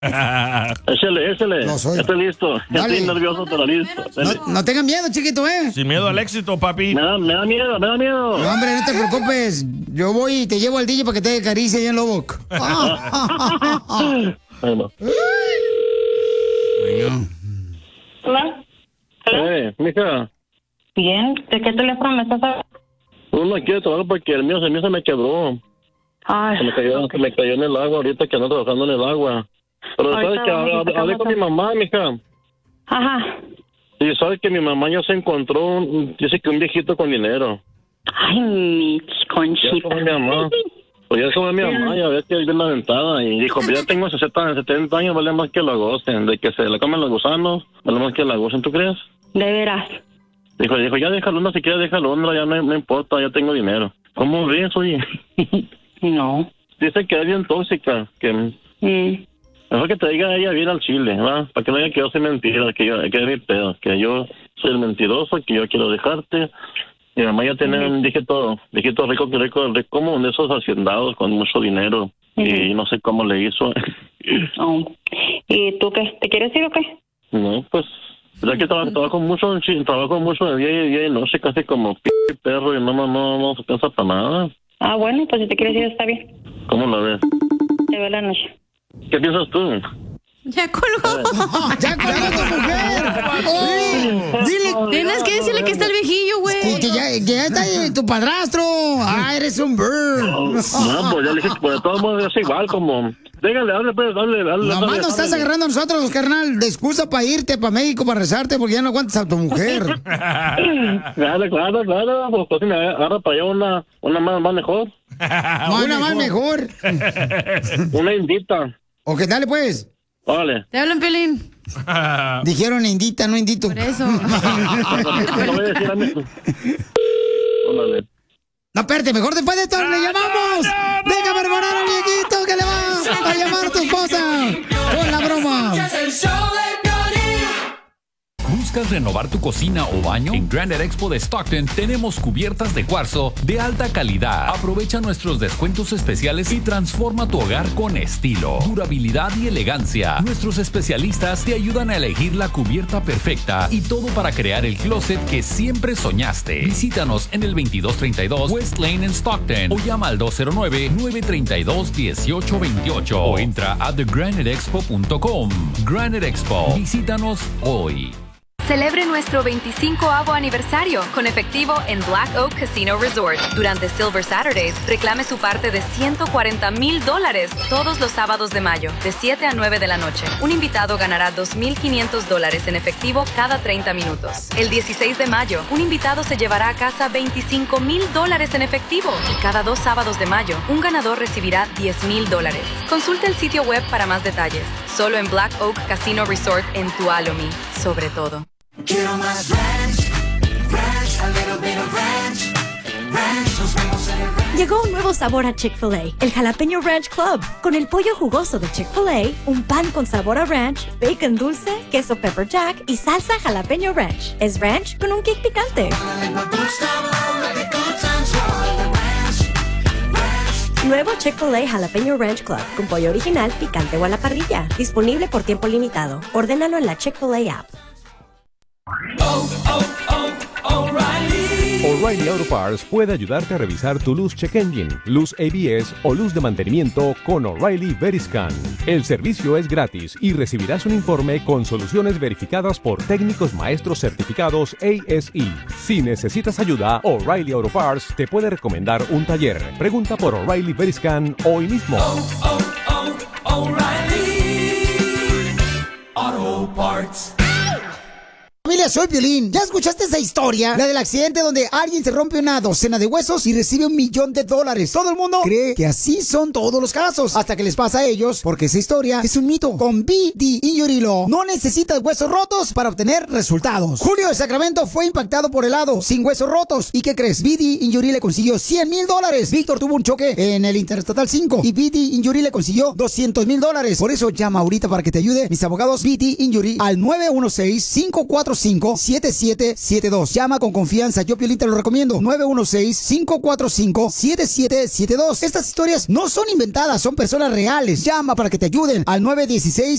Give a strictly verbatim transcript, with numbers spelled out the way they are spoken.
Échale, échale. No soy. Ya estoy listo. Ya Dale. estoy nervioso, pero listo. No, no tengan miedo, chiquito, ¿eh? Sin miedo al éxito, papi. Me da, me da miedo, me da miedo. No, hombre, no te preocupes. Yo voy y te llevo al D J para que te dé caricia ahí en Lobok. Bueno. Hola. Eh, mija. Bien. ¿De qué teléfono me estás hablando? Uno quiere trabajar porque el mío, el mío se me quebró. Ay. Se me cayó, se me cayó en el agua ahorita que ando trabajando en el agua. Pero Ahorita sabes que vamos a hablé, sacar hablé con mi mamá, mija. Ajá. Y sabes que mi mamá ya se encontró, un- dice que un viejito con dinero. Ay, mi Ya conchita. como mi mamá. Pues ya como mi mamá, ya ves que vive en la ventada. Y dijo, pues ya tengo sesenta, setenta años, vale más que la gocen. De que se la comen los gusanos, vale más que la gocen, ¿tú crees? De veras. Dijo, dijo, ya déjalo, no si quieres déjalo, no, ya no, no importa, ya tengo dinero. ¿Cómo ves, oye? No. Dice que es bien tóxica, que Mm. mejor que te diga ella bien al chile, ¿va? Para que no diga que yo soy mentira, que yo, que es mi pedo, que yo soy el mentiroso, que yo quiero dejarte. Mi mamá ya tiene, Ujú. dije todo, dije todo rico, que rico, rico, como de esos haciendados con mucho dinero. Y no sé cómo le hizo. Oh. ¿Y tú qué? ¿Te quieres ir o qué? No, pues, ya que trabajo, trabajo mucho, chi- trabajo mucho de día y día y noche, casi como p perro, y no, no, no, no se piensa para nada. Ah, bueno, pues si te quieres ir está bien. ¿Cómo la ves? Te veo la noche. ¿Qué piensas tú? Ya colgó. ¡Ya colgó tu mujer! ¡Oh! Dile. Tienes que decirle que está el viejillo, Que, güey. que ya, que ya está ahí tu padrastro. Ah, eres un bird. No, pues ya le dije, pues de todos modos es igual, como... Dígale, dale, pues, dale, dale. Nomás dale, nos estás dale. agarrando a nosotros, carnal, de excusa para irte para México, para rezarte, porque ya no aguantas a tu mujer. Claro, claro, claro, pues, pues si me agarra para allá una, una más, más mejor. Una más mejor. Una indita. ¿O qué dale, pues? Vale. Te hablan, Pelín. Dijeron indita, no indito. Por eso. No voy a decir a mí. Órale. No, espérate, mejor después de esto le llamamos. Venga, a preparar al viejito que le va a llamar a tu esposa con la broma. ¿Buscas renovar tu cocina o baño? En Granite Expo de Stockton tenemos cubiertas de cuarzo de alta calidad. Aprovecha nuestros descuentos especiales y transforma tu hogar con estilo, durabilidad y elegancia. Nuestros especialistas te ayudan a elegir la cubierta perfecta y todo para crear el closet que siempre soñaste. Visítanos en el veintidós treinta y dos West Lane en Stockton o llama al dos cero nueve, nueve tres dos, uno ocho dos ocho o entra a the granite expo punto com. Granite Expo. Visítanos hoy. Celebre nuestro veinticincoavo aniversario con efectivo en Black Oak Casino Resort. Durante Silver Saturdays, reclame su parte de ciento cuarenta mil dólares todos los sábados de mayo, de siete a nueve de la noche. Un invitado ganará dos mil quinientos dólares en efectivo cada treinta minutos. El dieciséis de mayo, un invitado se llevará a casa veinticinco mil dólares en efectivo. Y cada dos sábados de mayo, un ganador recibirá diez mil dólares. Consulte el sitio web para más detalles. Solo en Black Oak Casino Resort en Tuolumne, sobre todo. Quiero más ranch, ranch, a little bit of ranch, ranch, nos vemos en el ranch. Llegó un nuevo sabor a Chick-fil-A, el Jalapeño Ranch Club. Con el pollo jugoso de Chick-fil-A, un pan con sabor a ranch, bacon dulce, queso pepper jack y salsa jalapeño ranch. Es ranch con un kick picante. Nuevo Chick-fil-A Jalapeño Ranch Club, con pollo original, picante o a la parrilla. Disponible por tiempo limitado. Ordénalo en la Chick-fil-A app. O'Reilly Auto Parts puede ayudarte a revisar tu luz check engine, luz A B S o luz de mantenimiento con O'Reilly Veriscan. El servicio es gratis y recibirás un informe con soluciones verificadas por técnicos maestros certificados A S E. Si necesitas ayuda, O'Reilly Auto Parts te puede recomendar un taller. Pregunta por O'Reilly Veriscan hoy mismo. Oh, oh, oh, O'Reilly Auto Parts. Familia, soy Piolín. ¿Ya escuchaste esa historia? La del accidente donde alguien se rompe una docena de huesos y recibe un millón de dólares. Todo el mundo cree que así son todos los casos, hasta que les pasa a ellos, porque esa historia es un mito. Con B D Injury Law no necesitas huesos rotos para obtener resultados. Julio de Sacramento fue impactado por helado, sin huesos rotos. ¿Y qué crees? B D Injury le consiguió cien mil dólares. Víctor tuvo un choque en el Interestatal cinco y B D Injury le consiguió doscientos mil dólares. Por eso llama ahorita para que te ayude mis abogados B D Injury al nueve uno seis, cinco cuatro cinco, cinco, siete siete siete dos. Llama con confianza, yo Piolín te lo recomiendo. nueve uno seis, cinco cuatro cinco, siete siete siete dos. Estas historias no son inventadas, son personas reales. Llama para que te ayuden al nueve uno seis,